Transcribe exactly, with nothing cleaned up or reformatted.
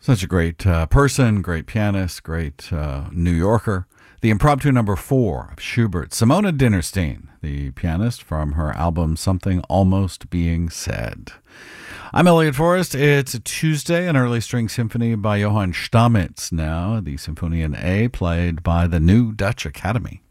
Such a great uh, person, great pianist, great uh, New Yorker. The Impromptu Number Four of Schubert. Simona Dinnerstein, the pianist from her album Something Almost Being Said. I'm Elliot Forrest. It's a Tuesday, an early string symphony by Johann Stamitz now, the Symphony in A, played by the New Dutch Academy.